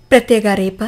പ്രത്യേക അറിയിപ്പ്.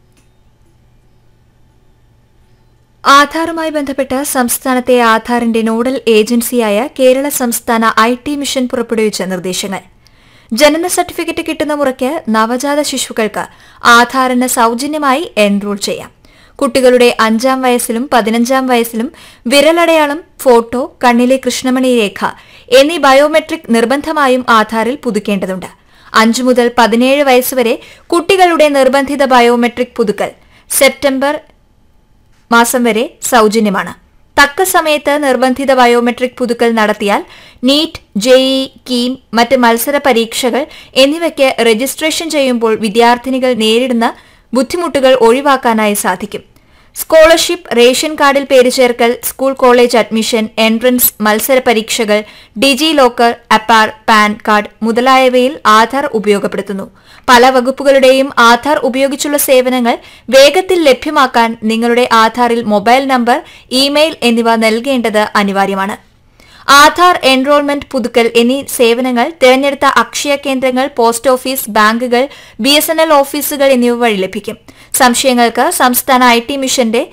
ആധാറുമായി ബന്ധപ്പെട്ട സംസ്ഥാനത്തെ ആധാറിന്റെ നോഡൽ ഏജൻസിയായ കേരള സംസ്ഥാന IT മിഷൻ പുറപ്പെടുവിച്ച നിർദ്ദേശങ്ങൾ. ജനന സർട്ടിഫിക്കറ്റ് കിട്ടുന്ന മുറയ്ക്ക് നവജാത ശിശുക്കൾക്ക് ആധാറിന് സൌജന്യമായി എൻറോൾ ചെയ്യാം. കുട്ടികളുടെ 5-ാം വയസ്സിലും 15-ാം വയസ്സിലും വിരലടയാളം, ഫോട്ടോ, കണ്ണിലെ കൃഷ്ണമണി രേഖ എന്നീ ബയോമെട്രിക് നിർബന്ധമായും ആധാറിൽ പുതുക്കേണ്ടതുണ്ട്. 5 മുതൽ 17 വയസ്സുവരെ കുട്ടികളുടെ നിർബന്ധിത ബയോമെട്രിക് പുതുക്കൽ സെപ്റ്റംബർ മാസം വരെ സൌജന്യമാണ്. തക്ക സമയത്ത് നിർബന്ധിത ബയോമെട്രിക് പുതുക്കൽ നടത്തിയാൽ നീറ്റ്, JEE, കീം, മറ്റ് മത്സര പരീക്ഷകൾ എന്നിവയ്ക്ക് രജിസ്ട്രേഷൻ ചെയ്യുമ്പോൾ വിദ്യാർത്ഥിനികൾ നേരിടുന്ന ബുദ്ധിമുട്ടുകൾ ഒഴിവാക്കാനായി സാധിക്കും. സ്കോളർഷിപ്പ്, റേഷൻ കാർഡിൽ പേര് ചേർക്കൽ, സ്കൂൾ കോളേജ് അഡ്മിഷൻ, എൻട്രൻസ്, മത്സര പരീക്ഷകൾ, ഡിജി ലോക്കർ, അപ്പാർ, പാൻ കാർഡ് മുതലായവയിൽ ആധാർ ഉപയോഗപ്പെടുത്തുന്നു. പല വകുപ്പുകളുടെയും ആധാർ ഉപയോഗിച്ചുള്ള സേവനങ്ങൾ വേഗത്തിൽ ലഭ്യമാക്കാൻ നിങ്ങളുടെ ആധാറിൽ മൊബൈൽ നമ്പർ, ഇമെയിൽ എന്നിവ നൽകേണ്ടത് അനിവാര്യമാണ്. ആധാർ എൻറോൾമെന്റ് പുതുക്കൽ എന്നീ സേവനങ്ങൾ തിരഞ്ഞെടുത്ത അക്ഷയ കേന്ദ്രങ്ങൾ, പോസ്റ്റ് ഓഫീസ്, ബാങ്കുകൾ, BSNL ഓഫീസുകൾ എന്നിവ വഴി ലഭിക്കും. സംശയങ്ങൾക്ക് സംസ്ഥാന IT മിഷന്റെ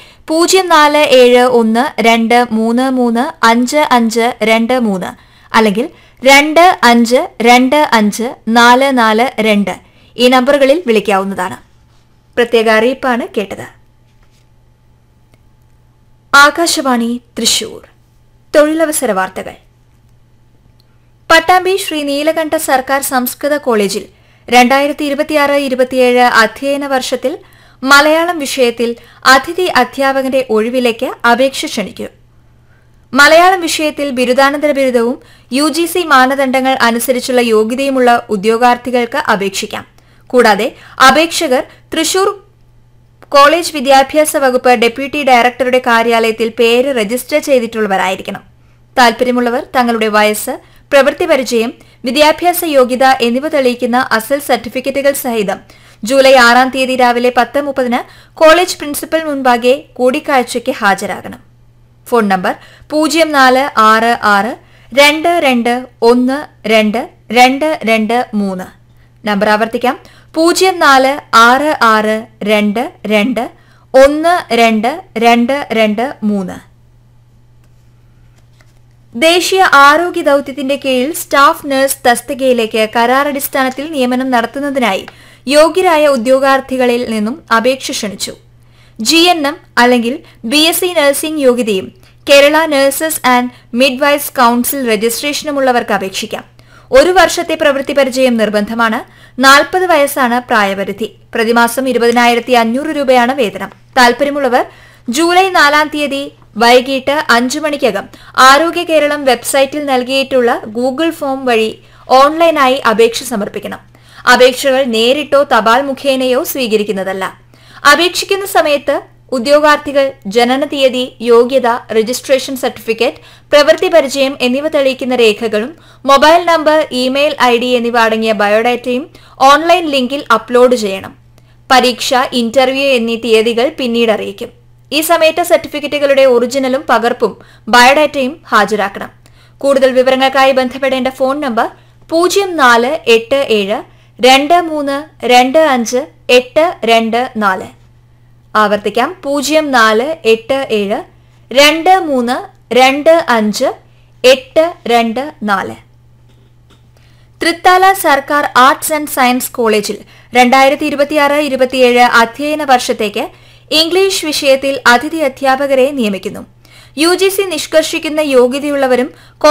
0412335523 അല്ലെങ്കിൽ 25254442 ഈ നമ്പറുകളിൽ വിളിക്കാവുന്നതാണ്. പ്രത്യേക അറിയിപ്പാണ് കേട്ടത്. ആകാശവാണി തൃശൂർ. തൊഴിലവസര വാർത്തകൾ. പട്ടാമ്പി ശ്രീ നീലകണ്ഠ സർക്കാർ സംസ്കൃത കോളേജിൽ 2026-27 അധ്യയന വർഷത്തിൽ മലയാളം വിഷയത്തിൽ അതിഥി അധ്യാപകന്റെ ഒഴിവിലേക്ക് അപേക്ഷ ക്ഷണിക്കും. മലയാളം വിഷയത്തിൽ ബിരുദാനന്തര ബിരുദവും UGC മാനദണ്ഡങ്ങൾ അനുസരിച്ചുള്ള യോഗ്യതയുമുള്ള ഉദ്യോഗാർത്ഥികൾക്ക് അപേക്ഷിക്കാം. കൂടാതെ അപേക്ഷകർ തൃശൂർ കോളേജ് വിദ്യാഭ്യാസ വകുപ്പ് ഡെപ്യൂട്ടി ഡയറക്ടറുടെ കാര്യാലയത്തിൽ പേര് രജിസ്റ്റർ ചെയ്തിട്ടുള്ളവരായിരിക്കണം. താൽപര്യമുള്ളവർ തങ്ങളുടെ വയസ്സ്, പ്രവൃത്തി പരിചയം, വിദ്യാഭ്യാസ യോഗ്യത എന്നിവ തെളിയിക്കുന്ന അസൽ സർട്ടിഫിക്കറ്റുകൾ സഹിതം ജൂലൈ 6-ാം തീയതി രാവിലെ 10:30 കോളേജ് പ്രിൻസിപ്പൽ മുൻപാകെ കൂടിക്കാഴ്ചയ്ക്ക് ഹാജരാകണം. Phone number 0466221223. നമ്പർ ആവർത്തിക്കാം: 0466221223. ദേശീയ ആരോഗ്യ ദൌത്യത്തിന്റെ കീഴിൽ സ്റ്റാഫ് നഴ്സ് തസ്തികയിലേക്ക് കരാറടിസ്ഥാനത്തിൽ നിയമനം നടത്തുന്നതിനായി യോഗ്യരായ ഉദ്യോഗാർത്ഥികളിൽ നിന്നും അപേക്ഷ ക്ഷണിച്ചു. GNM അല്ലെങ്കിൽ BSc നഴ്സിംഗ് യോഗ്യതയും Kerala nurses and midwives council രജിസ്ട്രേഷനുമുള്ളവർക്ക് അപേക്ഷിക്കാം. 1 വർഷത്തെ പ്രവൃത്തി പരിചയം നിർബന്ധമാണ്. 40 വയസ്സാണ് പ്രായപരിധി. പ്രതിമാസം 20,500 രൂപയാണ് വേതനം. താൽപര്യമുള്ളവർ ജൂലൈ 4-ാം തീയതി വൈകിട്ട് 5 മണിക്കകം ആരോഗ്യ കേരളം വെബ്സൈറ്റിൽ നൽകിയിട്ടുള്ള ഗൂഗിൾ ഫോം വഴി ഓൺലൈനായി അപേക്ഷ സമർപ്പിക്കണം. അപേക്ഷകൾ നേരിട്ടോ തപാൽ മുഖേനയോ സ്വീകരിക്കുന്നതല്ല. അപേക്ഷിക്കുന്ന സമയത്ത് ഉദ്യോഗാർത്ഥികൾ ജനന തീയതി, യോഗ്യത, രജിസ്ട്രേഷൻ സർട്ടിഫിക്കറ്റ്, പ്രവൃത്തി പരിചയം എന്നിവ തെളിയിക്കുന്ന രേഖകളും മൊബൈൽ നമ്പർ, ഇമെയിൽ ID എന്നിവ അടങ്ങിയ ബയോഡാറ്റയും ഓൺലൈൻ ലിങ്കിൽ അപ്ലോഡ് ചെയ്യണം. പരീക്ഷ, ഇന്റർവ്യൂ എന്നീ തീയതികൾ പിന്നീട് അറിയിക്കും. ഈ സമയത്ത് സർട്ടിഫിക്കറ്റുകളുടെ ഒറിജിനലും പകർപ്പും ബയോഡാറ്റയും ഹാജരാക്കണം. കൂടുതൽ വിവരങ്ങൾക്കായി ബന്ധപ്പെടേണ്ട ഫോൺ നമ്പർ 048723258224. ആവർത്തിക്കാം: 048723258224. തൃത്താല സർക്കാർ ആർട്സ് ആൻഡ് സയൻസ് കോളേജിൽ 2026-27 അധ്യയന വർഷത്തേക്ക് ഇംഗ്ലീഷ് വിഷയത്തിൽ അതിഥി അധ്യാപകരെ നിയമിക്കുന്നു. UGC നിഷ്കർഷിക്കുന്ന യോഗ്യതയുള്ളവരും